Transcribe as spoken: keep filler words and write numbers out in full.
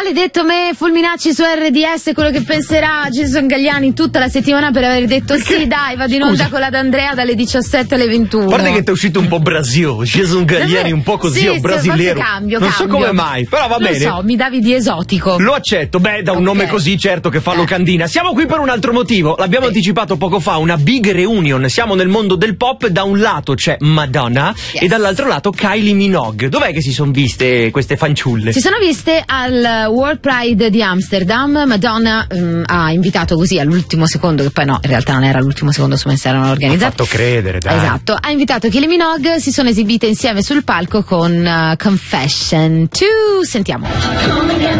maledetto me, Fulminacci su R D S, quello che penserà Jason Galliani tutta la settimana per aver detto perché? Sì dai, vado in onda Scusa. con la D'Andrea dalle diciassette alle ventuno. Guarda che ti è uscito un po' brasio, Jason Galliani un po' così, sì, o brasiliero. Sì, cambio, non cambio. so come mai, però va non bene. Non so, mi davi di esotico. Lo accetto, beh, da un okay. nome così certo che fa eh. locandina. Siamo qui per un altro motivo, l'abbiamo sì. anticipato poco fa, una big reunion. Siamo nel mondo del pop, da un lato c'è Madonna yes. e dall'altro lato Kylie Minogue. Dov'è che si sono viste queste fanciulle? Si sono viste al World Pride di Amsterdam. Madonna um, ha invitato così all'ultimo secondo, che poi no, in realtà non era l'ultimo secondo, su me si erano organizzati. Ha fatto credere, dai. Esatto, ha invitato Kylie Minogue, si sono esibite insieme sul palco con uh, Confession due. Sentiamo.